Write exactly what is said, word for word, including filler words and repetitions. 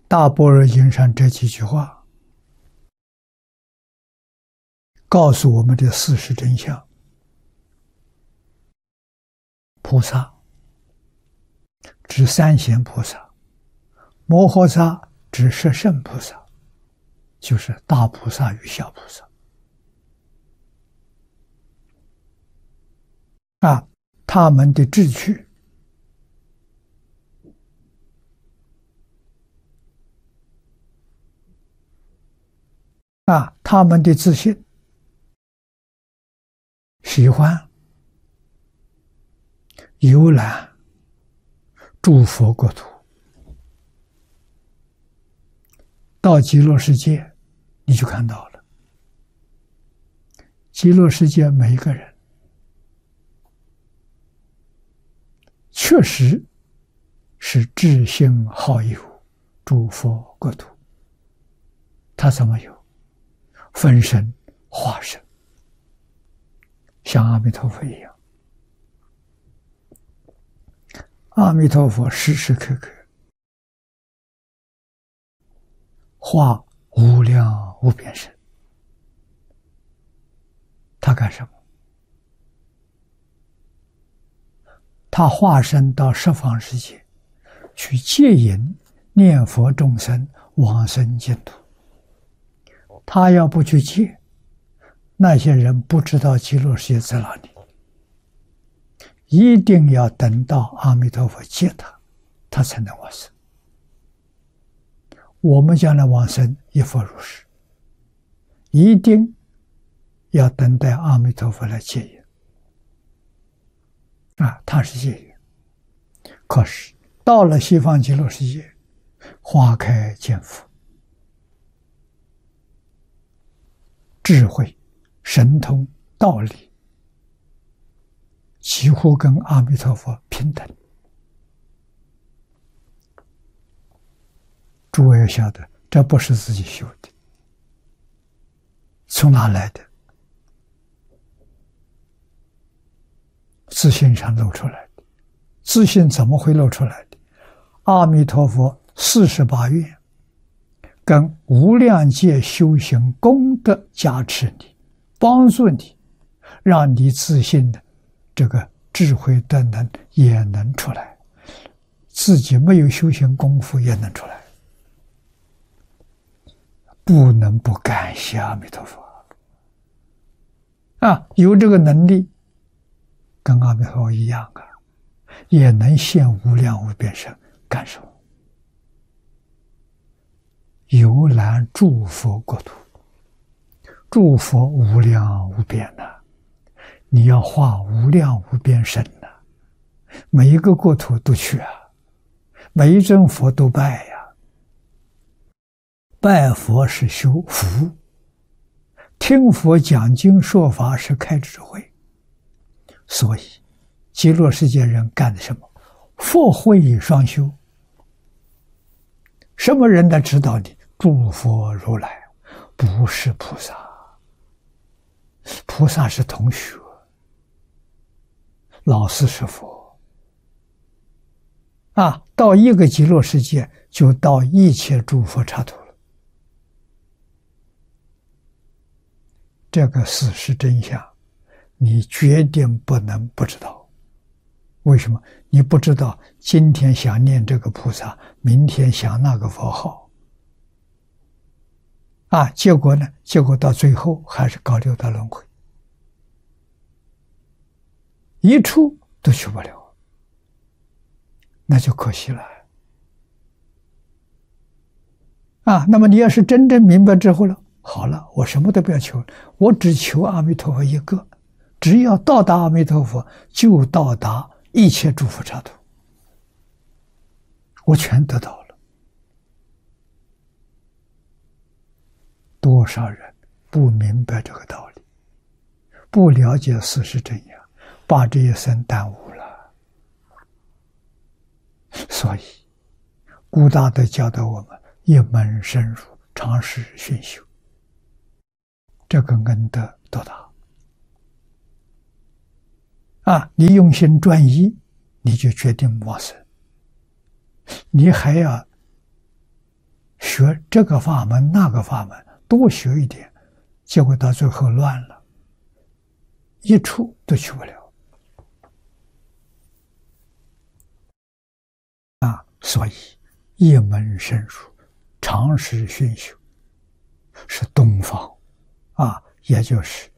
大般若经上这几句话，告诉我们的事实真相。菩萨指三贤菩萨，摩诃萨指十圣菩萨，就是大菩萨与小菩萨。啊，他们的志趣啊，他们的自信，喜欢游览诸佛国土，到极乐世界，你就看到了。极乐世界每一个人，确实是至心好友诸佛国土。他怎么有？分身化身，像阿弥陀佛一样。阿弥陀佛时时刻刻化无量无边身，他干什么？他化身到十方世界，去接引念佛众生往生净土。他要不去接，那些人不知道极乐世界在哪里，一定要等到阿弥陀佛接他，他才能往生。我们将来往生亦复如是，一定要等待阿弥陀佛来接引。啊，他是接引。可是到了西方极乐世界，花开见佛，智慧、神通、道理，几乎跟阿弥陀佛平等。诸位要晓得，这不是自己修的，从哪来的？自信上露出来的。自信怎么会露出来的？阿弥陀佛四十八愿跟无量界修行功德加持你，帮助你，让你自信的这个智慧的能也能出来，自己没有修行功夫也能出来，不能不感谢阿弥陀佛啊！有这个能力，跟阿弥陀佛一样啊，也能现无量无边身。干什么？游览诸佛国土，诸佛无量无边呐、啊，你要化无量无边身呐、啊，每一个国土都去啊，每一尊佛都拜呀、啊。拜佛是修福，听佛讲经说法是开智慧。所以极乐世界人干的什么？佛慧双修。什么人来指导你？诸佛如来，不是菩萨。菩萨是同学，老师是佛啊！到一个极乐世界，就到一切诸佛刹土了。这个事实真相，你决定不能不知道。为什么？你不知道今天想念这个菩萨，明天想那个佛号啊，结果呢？结果到最后还是搞六道轮回，一处都去不了，那就可惜了啊！那么你要是真正明白之后了，好了，我什么都不要求，我只求阿弥陀佛一个，只要到达阿弥陀佛，就到达一切诸佛刹土，我全得到了。多少人不明白这个道理，不了解事实真相，把这一生耽误了。所以古大德教导我们一门深入，常时熏修，这个恩德多大啊！你用心专一，你就决定往生。你还要学这个法门那个法门，多学一点，结果到最后乱了，一处都去不了啊！所以一门深入，长时熏修，是东方啊，也就是